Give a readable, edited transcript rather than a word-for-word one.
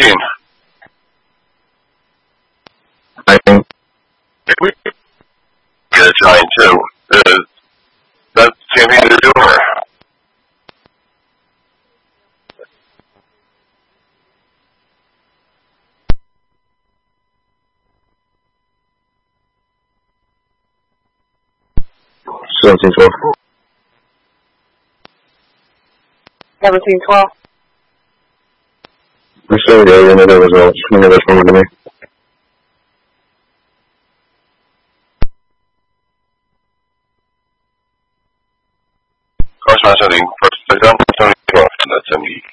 team. I think We get a giant too. That's champion to do her. Seventeen 12. 17-12. I'm sorry, I didn't know that was one of those wrong to me. Cross-match ending. First, 12. That's MD.